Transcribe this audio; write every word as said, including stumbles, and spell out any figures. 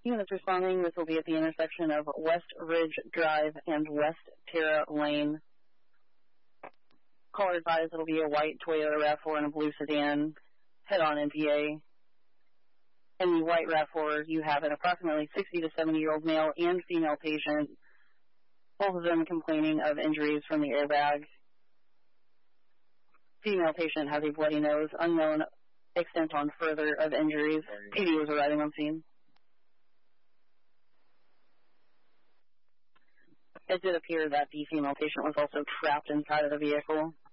Units responding, this will be at the intersection of West Ridge Drive and West Terra Lane. Caller advised it'll be a white Toyota RAV four and a blue sedan, head-on N P A. In the white RAV four, you have an approximately sixty to seventy-year-old male and female patient, both of them complaining of injuries from the airbag. Female patient has a bloody nose, unknown extent on further of injuries. P D was arriving on scene. It did appear that the female patient was also trapped inside of the vehicle.